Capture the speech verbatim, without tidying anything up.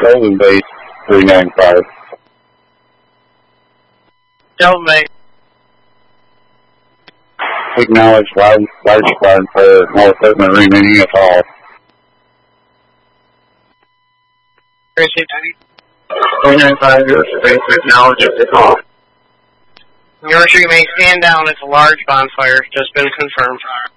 Golden Base three nine five. Golden Base. Acknowledge large, large bonfire, no equipment remaining at all. three nine five, your space, acknowledge it at all. Your you may stand down. It's a large bonfire, just been confirmed.